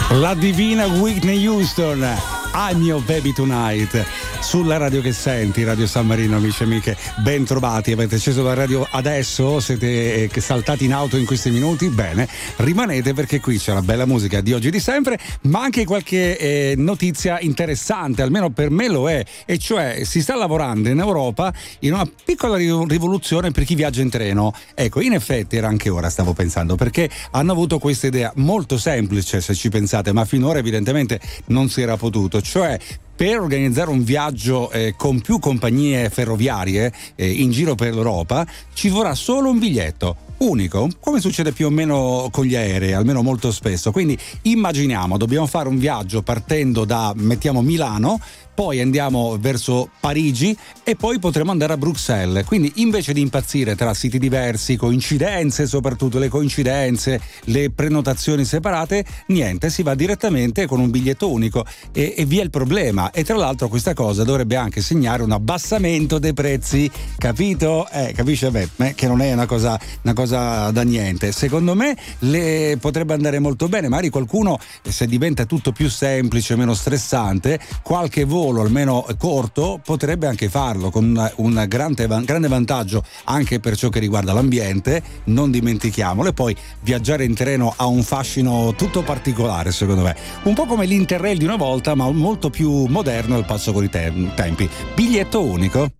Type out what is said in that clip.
La divina Whitney Houston, I'm Your Baby Tonight, sulla radio che senti, Radio San Marino, amici e amiche, ben trovati. Avete acceso la radio adesso? Siete saltati in auto in questi minuti? Bene, rimanete perché qui c'è la bella musica di oggi e di sempre, ma anche qualche notizia interessante, almeno per me lo è, e cioè si sta lavorando in Europa in una piccola rivoluzione per chi viaggia in treno. Ecco, in effetti era anche ora, stavo pensando, perché hanno avuto questa idea molto semplice, se ci pensate, ma finora evidentemente non si era potuto, cioè per organizzare un viaggio con più compagnie ferroviarie in giro per l'Europa ci vorrà solo un biglietto unico, come succede più o meno con gli aerei, almeno molto spesso. Quindi immaginiamo, dobbiamo fare un viaggio partendo da, mettiamo, Milano, poi andiamo verso Parigi e poi potremo andare a Bruxelles. Quindi invece di impazzire tra siti diversi, coincidenze, soprattutto le coincidenze, le prenotazioni separate, niente, si va direttamente con un biglietto unico e via il problema. E tra l'altro questa cosa dovrebbe anche segnare un abbassamento dei prezzi, capito? Capisce? Che non è una cosa da niente. Secondo me potrebbe andare molto bene. Magari qualcuno, se diventa tutto più semplice, meno stressante, qualche volo almeno corto potrebbe anche farlo, con un grande vantaggio anche per ciò che riguarda l'ambiente, non dimentichiamolo. E poi viaggiare in treno ha un fascino tutto particolare, secondo me, un po' come l'Interrail di una volta, ma molto più moderno al passo con i tempi. Biglietto unico.